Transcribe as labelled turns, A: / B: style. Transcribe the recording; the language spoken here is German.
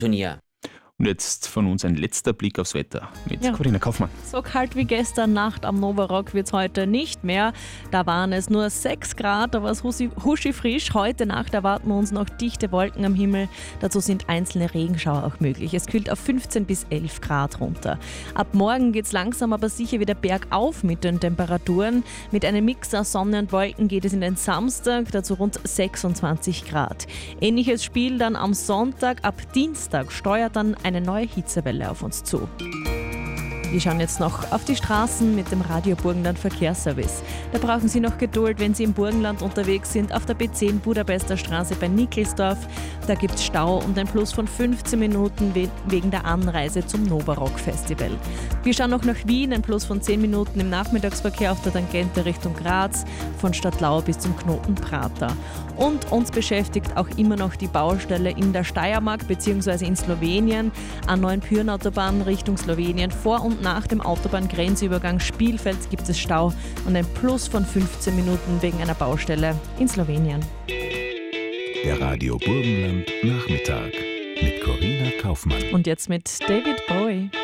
A: Turnier.
B: Und jetzt von uns ein letzter Blick aufs Wetter mit Corinna Kaufmann.
C: So kalt wie gestern Nacht am Novarock wird es heute nicht mehr. Da waren es nur 6 Grad, da war es huschi frisch. Heute Nacht erwarten wir uns noch dichte Wolken am Himmel. Dazu sind einzelne Regenschauer auch möglich. Es kühlt auf 15 bis 11 Grad runter. Ab morgen geht es langsam aber sicher wieder bergauf mit den Temperaturen. Mit einem Mix aus Sonne und Wolken geht es in den Samstag, dazu rund 26 Grad. Ähnliches Spiel dann am Sonntag. Ab Dienstag steuert dann eine neue Hitzewelle auf uns zu. Wir schauen jetzt noch auf die Straßen mit dem Radio Burgenland Verkehrsservice. Da brauchen Sie noch Geduld, wenn Sie im Burgenland unterwegs sind, auf der B10 Budapester Straße bei Nickelsdorf. Da gibt es Stau und ein Plus von 15 Minuten wegen der Anreise zum Novarock Festival. Wir schauen noch nach Wien, ein Plus von 10 Minuten im Nachmittagsverkehr auf der Tangente Richtung Graz, von Stadtlau bis zum Knoten Prater. Und uns beschäftigt auch immer noch die Baustelle in der Steiermark bzw. in Slowenien, A9 Pyhrn-Autobahn Richtung Slowenien. Vor und nach dem Autobahngrenzübergang Spielfeld gibt es Stau und ein Plus von 15 Minuten wegen einer Baustelle in Slowenien.
D: Der Radio Burgenland Nachmittag mit Corinna Kaufmann.
C: Und jetzt mit David Bowie.